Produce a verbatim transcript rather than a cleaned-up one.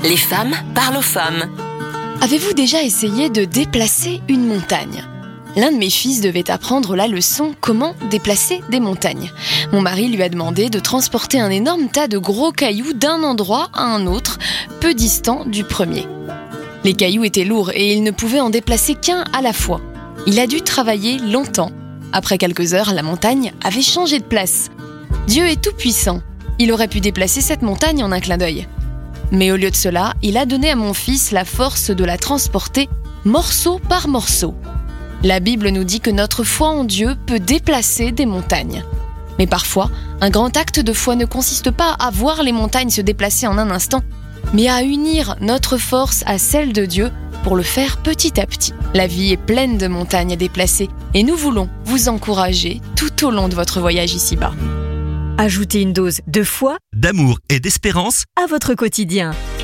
Les femmes parlent aux femmes. Avez-vous déjà essayé de déplacer une montagne ? L'un de mes fils devait apprendre la leçon comment déplacer des montagnes. Mon mari lui a demandé de transporter un énorme tas de gros cailloux d'un endroit à un autre, peu distant du premier. Les cailloux étaient lourds et il ne pouvait en déplacer qu'un à la fois. Il a dû travailler longtemps. Après quelques heures, la montagne avait changé de place. Dieu est tout-puissant. Il aurait pu déplacer cette montagne en un clin d'œil. Mais au lieu de cela, il a donné à mon fils la force de la transporter morceau par morceau. La Bible nous dit que notre foi en Dieu peut déplacer des montagnes. Mais parfois, un grand acte de foi ne consiste pas à voir les montagnes se déplacer en un instant, mais à unir notre force à celle de Dieu pour le faire petit à petit. La vie est pleine de montagnes à déplacer et nous voulons vous encourager tout au long de votre voyage ici-bas. Ajoutez une dose de foi, d'amour et d'espérance à votre quotidien.